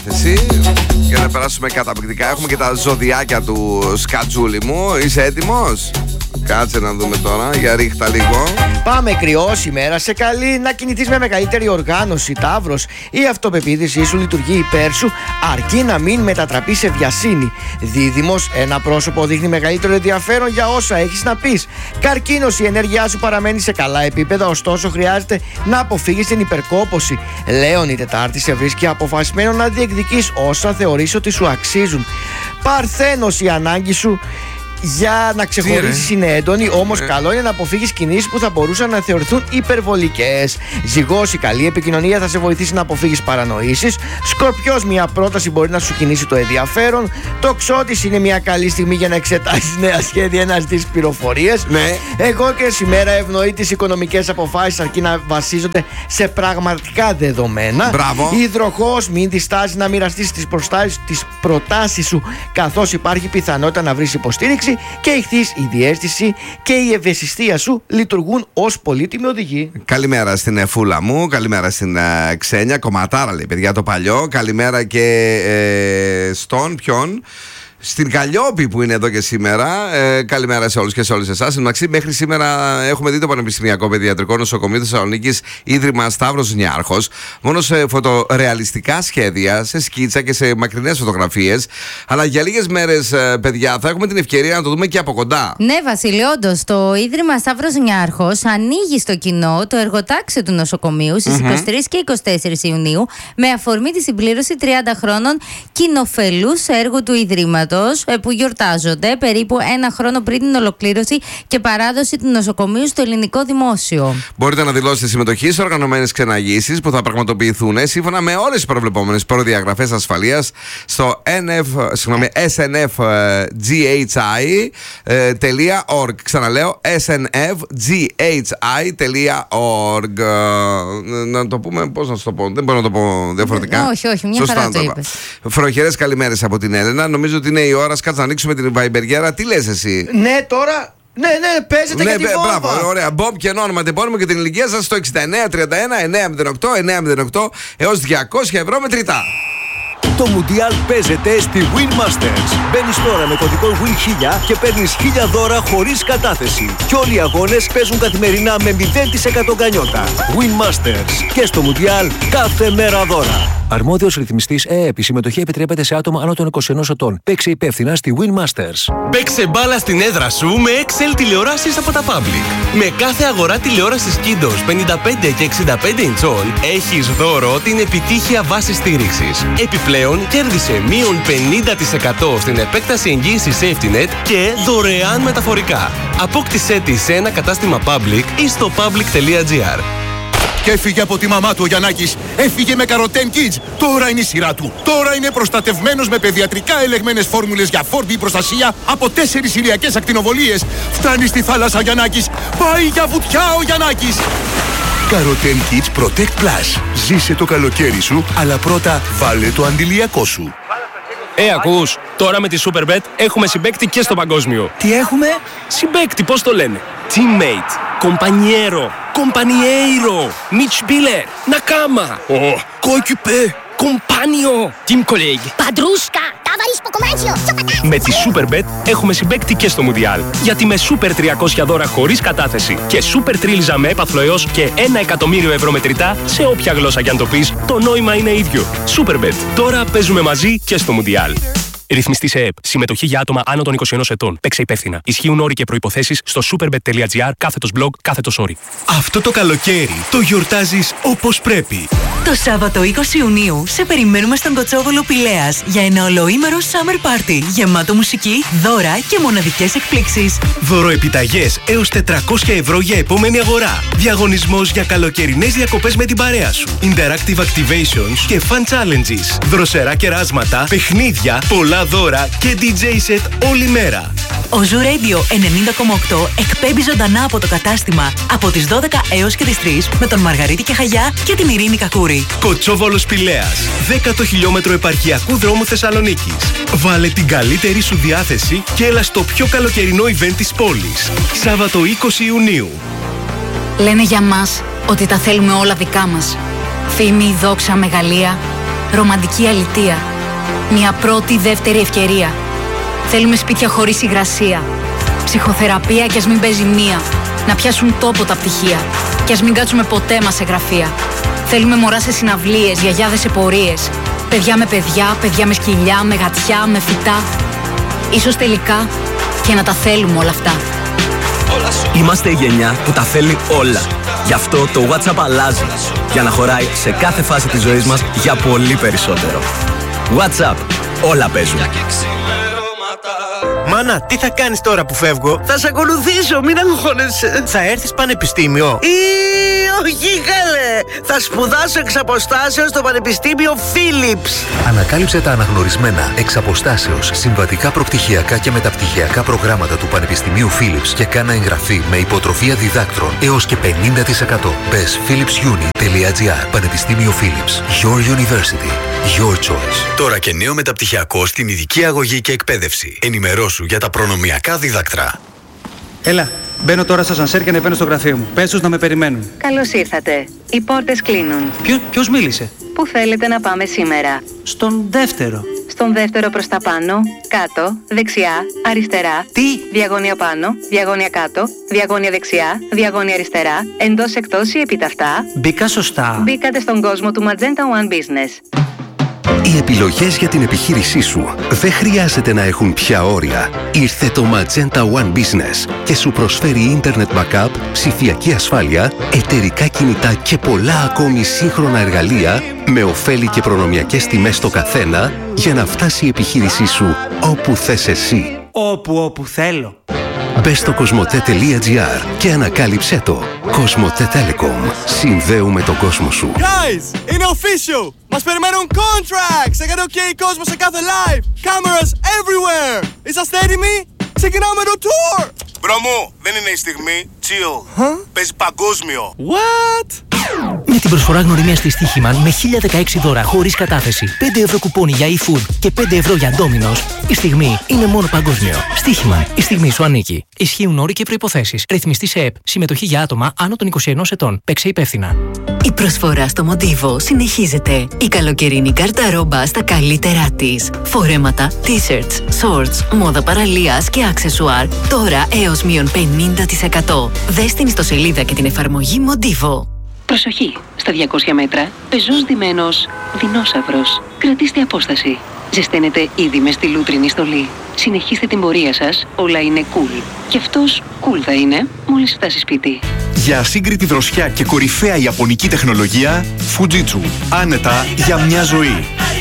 διάθεση για να περάσουμε καταπληκτικά. Έχουμε και τα ζωδιάκια του Σκατζούλη μου. Είσαι έτοιμος? Κάτσε να δούμε τώρα, για ρίχτα λίγο. Πάμε, κρυό ημέρα. Σε καλεί να κινηθείς με μεγαλύτερη οργάνωση. Ταύρος, η αυτοπεποίθησή σου λειτουργεί υπέρ σου, αρκεί να μην μετατραπεί σε βιασύνη. Δίδυμος, ένα πρόσωπο δείχνει μεγαλύτερο ενδιαφέρον για όσα έχεις να πεις. Καρκίνος, η ενέργειά σου παραμένει σε καλά επίπεδα, ωστόσο χρειάζεται να αποφύγεις την υπερκόπωση. Λέων, η Τετάρτη σε βρίσκει αποφασισμένο να διεκδικείς όσα θεωρείς ότι σου αξίζουν. Παρθένος, η ανάγκη σου για να ξεχωρίσεις είναι έντονη, όμως καλό είναι να αποφύγεις κινήσεις που θα μπορούσαν να θεωρηθούν υπερβολικές. Ζυγός, η καλή επικοινωνία θα σε βοηθήσει να αποφύγεις παρανοήσεις. Σκορπιός, μια πρόταση μπορεί να σου κινήσει το ενδιαφέρον. Τοξότης, είναι μια καλή στιγμή για να εξετάσεις νέα σχέδια, να ζητήσεις πληροφορίες. Ναι. Εγώ και σήμερα ευνοεί τις οικονομικές αποφάσεις, αρκεί να βασίζονται σε πραγματικά δεδομένα. Μπράβο. Υδροχόος, μην διστάζεις να μοιραστείς τις προτάσεις σου, καθώς υπάρχει πιθανότητα να βρεις υποστήριξη. Και η χθης, η διαίσθηση και η ευαισθησία σου λειτουργούν ως πολύτιμοι οδηγοί. Καλημέρα στην Φούλα μου, καλημέρα στην Ξένια. Κομματάρα λέει, παιδιά, το παλιό. Καλημέρα και στον ποιον? Στην Καλλιόπη που είναι εδώ και σήμερα. Καλημέρα σε όλους και σε όλες εσάς. Μέχρι σήμερα έχουμε δει το Πανεπιστημιακό Παιδιατρικό Νοσοκομείο Θεσσαλονίκης, Ίδρυμα Σταύρος Νιάρχος. Μόνο σε φωτορεαλιστικά σχέδια, σε σκίτσα και σε μακρινές φωτογραφίες. Αλλά για λίγες μέρες, παιδιά, θα έχουμε την ευκαιρία να το δούμε και από κοντά. Ναι, Βασίλη, όντως, το Ίδρυμα Σταύρος Νιάρχος ανοίγει στο κοινό το εργοτάξιο του νοσοκομείου στις 23 και 24 Ιουνίου με αφορμή τη συμπλήρωση 30 χρόνων κοινοφελούς έργου του Ιδρύματος, που γιορτάζονται περίπου ένα χρόνο πριν την ολοκλήρωση και παράδοση του νοσοκομείου στο ελληνικό δημόσιο. Μπορείτε να δηλώσετε συμμετοχή σε οργανωμένες ξεναγήσεις που θα πραγματοποιηθούν σύμφωνα με όλες τις προβλεπόμενες προδιαγραφές ασφαλείας στο snfghi.org. Ξαναλέω, snfghi.org. Να το πούμε, πώς να σου το πω, δεν μπορώ να το πω διαφορετικά. Όχι, μια χαρά το είπες. Φροχερές καλημέρες από την Έλενα. Νομίζω ότι είναι η ώρα, κάτσε να ανοίξουμε την Βαϊμπεργέρα. Τι λες εσύ? Ναι, τώρα. Ναι, παίζετε για την βόμβα. Μπράβο, ωραία. Μπομπ και όνομα τεπώνυμο και την ηλικία σας στο 6931-908 έως 200 ευρώ μετρητά. Το Μουντιάλ παίζεται στη Win Masters. Μπαίνεις τώρα με κωδικό Win1000 και παίρνεις 1000 δώρα χωρίς κατάθεση. Και όλοι οι αγώνες παίζουν καθημερινά με 0% γκανιότα. Win Masters. Και στο Μουντιάλ κάθε μέρα δώρα. Αρμόδιος ρυθμιστής ΕΕΠ. Η συμμετοχή επιτρέπεται σε άτομα άνω των 21 ετών. Παίξε υπεύθυνα στη Win Masters. Παίξε μπάλα στην έδρα σου με Excel τηλεοράσεις από τα Public. Με κάθε αγορά τηλεόρασης Kindos 55 και 65 ιντσών έχεις δώρο την επιτύχεια βάση στήριξης. Επιπλέον, κέρδισε μείον 50% στην επέκταση εγγύησης SafetyNet και δωρεάν μεταφορικά. Απόκτησέ τη σε ένα κατάστημα Public ή στο public.gr. Και έφυγε από τη μαμά του ο Γιαννάκης. Έφυγε με Carotene Kids. Τώρα είναι η σειρά του. Τώρα είναι προστατευμένος με παιδιατρικά ελεγμένες φόρμουλες για φόρτη προστασία από 4 ηλιακές ακτινοβολίες. Φτάνει στη θάλασσα ο Γιαννάκης. Πάει για βουτιά ο Γιαννάκης. Carotene Kids Protect Plus. Ζήσε το καλοκαίρι σου, αλλά πρώτα βάλε το αντιλιακό σου. Ακούς, τώρα με τη Superbet έχουμε συμπαίκτη και στο παγκόσμιο. Τι έχουμε? Συμπαίκτη, πώς το λένε? Teammate, compañero, compañeiro, Mitspieler, Nakama, coéquipier, compagno, team colleague, Padrusca, ταβαρίσκο κομμάτσιο, τσοκατά. Με τη Superbet έχουμε συμπαίκτη και στο Μουντιάλ. Γιατί με Super 300 δώρα χωρίς κατάθεση και Super Τρίλιζα με έπαθλο έως και 1 εκατομμύριο ευρώ μετρητά, σε όποια γλώσσα κι αν το πεις, το νόημα είναι ίδιο. Superbet. Τώρα παίζουμε μαζί και στο Μουντιάλ. Ρυθμιστή σε ΕΕΠ. Συμμετοχή για άτομα άνω των 21 ετών. Παίξε υπεύθυνα. Ισχύουν όροι και προϋποθέσεις στο superbet.gr/blog/όροι. Αυτό το καλοκαίρι το γιορτάζεις όπως πρέπει. Το Σάββατο 20 Ιουνίου σε περιμένουμε στον Κοτσόβολο Πηλέας για ένα ολοήμερο summer party γεμάτο μουσική, δώρα και μοναδικές εκπλήξεις. Δωροεπιταγές έως 400 ευρώ για επόμενη αγορά. Διαγωνισμός για καλοκαιρινές διακοπές με την παρέα σου. Interactive activations και fun challenges. Δροσερά κεράσματα, παιχνίδια, πολλά δώρα και DJ set όλη μέρα. Ο Zoo Radio 90,8 εκπέμπει ζωντανά από το κατάστημα από τις 12 έως και τις 3 με τον Μαργαρίτη και Χαγιά και την Ειρήνη Κακούρη. Κοτσόβολος Πηλέας, 10ο χιλιόμετρο επαρχιακού δρόμου Θεσσαλονίκης. Βάλε την καλύτερη σου διάθεση και έλα στο πιο καλοκαιρινό event της πόλης. Σάββατο 20 Ιουνίου. Λένε για μας ότι τα θέλουμε όλα δικά μας. Φήμη, δόξα, μεγαλεία. Ρομαντική αλητεία. Μια πρώτη, δεύτερη ευκαιρία. Θέλουμε σπίτια χωρίς υγρασία. Ψυχοθεραπεία κι ας μην παίζει μία. Να πιάσουν τόπο τα πτυχία. Κι ας μην κάτσουμε ποτέ μας σε γραφεία. Θέλουμε μωρά σε συναυλίες, γιαγιάδες σε πορείες. Παιδιά με παιδιά, παιδιά με σκυλιά, με γατιά, με φυτά. Ίσως τελικά και να τα θέλουμε όλα αυτά. Είμαστε η γενιά που τα θέλει όλα. Γι' αυτό το WhatsApp αλλάζει. Για να χωράει σε κάθε φάση της ζωής μας για πολύ περισσότερο. WhatsApp. Όλα παίζουν. Μάνα, τι θα κάνεις τώρα που φεύγω? Θα σε ακολουθήσω, μην αγχώνεσαι. Θα έρθεις πανεπιστήμιο? Όχι καλέ. Θα σπουδάσω εξ αποστάσεως στο Πανεπιστήμιο Philips. Ανακάλυψε τα αναγνωρισμένα εξ αποστάσεως συμβατικά προπτυχιακά και μεταπτυχιακά προγράμματα του Πανεπιστημίου Philips και κάνα εγγραφή με υποτροφία διδάκτρων έως και 50%. Μπες philipsuni.gr. Πανεπιστήμιο Philips. Your University. Your choice. Τώρα και νέο μεταπτυχιακό στην ειδική αγωγή και εκπαίδευση. Ενημερώσου για τα προνομιακά δίδακτρα. Έλα, μπαίνω τώρα στο ασανσέρ και ανεβαίνω στο γραφείο μου. Πες τους να με περιμένουν. Καλώς ήρθατε. Οι πόρτες κλείνουν. Ποιος μίλησε? Πού θέλετε να πάμε σήμερα? Στον δεύτερο. Στον δεύτερο προς τα πάνω, κάτω, δεξιά, αριστερά. Τι? Διαγώνια πάνω, διαγώνια κάτω, διαγώνια δεξιά, διαγώνια αριστερά, εντός εκτός ή επίταυτα. Μπήκα σωστά. Μπήκατε στον κόσμο του Magenta One Business. Οι επιλογές για την επιχείρησή σου δεν χρειάζεται να έχουν πια όρια. Ήρθε το Magenta One Business και σου προσφέρει Internet Backup, ψηφιακή ασφάλεια, εταιρικά κινητά και πολλά ακόμη σύγχρονα εργαλεία με ωφέλη και προνομιακές τιμές στο καθένα για να φτάσει η επιχείρησή σου όπου θες εσύ. Όπου θέλω. Μπες στο cosmote.gr και ανακάλυψέ το. Cosmote Telecom. Συνδέουμε τον κόσμο σου. Guys, είναι official! Μας περιμένουν contracts! Έκανε OK κόσμο σε κάθε live! Cameras everywhere! Είσαστε έτοιμοι? Ξεκινάμε το tour! Μπρο μου, δεν είναι η στιγμή. Chill. Παίζει παγκόσμιο. What? Με την προσφορά γνωριμία στη Στοίχημαν με 1016 δώρα χωρίς κατάθεση, 5 ευρώ κουπόνι για eFood και 5 ευρώ για Domino's, η στιγμή είναι μόνο παγκόσμιο. Στοίχημαν, η στιγμή σου ανήκει. Ισχύουν όροι και προϋποθέσεις. Ρυθμιστή σε ΕΠ. Συμμετοχή για άτομα άνω των 21 ετών. Παίξε υπεύθυνα. Η προσφορά στο Μοντίβο συνεχίζεται. Η καλοκαιρινή γκαρταρόμπα στα καλύτερά της. Φορέματα, t-shirts, shorts, μόδα παραλίας και αξεσουάρ. Τώρα έως μείον 50%. Δες την ιστοσελίδα και την εφαρμογή Μοντίβο. Προσοχή! Στα 200 μέτρα, πεζός ντυμένος δεινόσαυρος. Κρατήστε απόσταση. Ζεσταίνετε ήδη με στη λούτρινη στολή. Συνεχίστε την πορεία σας, όλα είναι cool. Και αυτός cool θα είναι μόλις φτάσει σπίτι. Για ασύγκριτη δροσιά και κορυφαία ιαπωνική τεχνολογία, Fujitsu. Άνετα για μια ζωή.